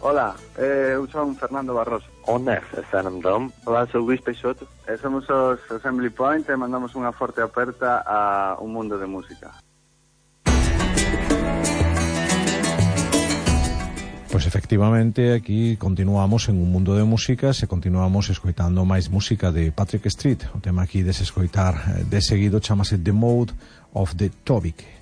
Hola, eu son Fernando Barroso. Ona, Sanamdom. Olá, sou Luís Peixoto. Somos os Assembly Point e mandamos unha forte aperta a un mundo de música. Pois efectivamente aquí continuamos en un mundo de músicas e continuamos escoitando máis música de Patrick Street. O tema aquí de escoitar de seguido chamase The Mode of the Tobique.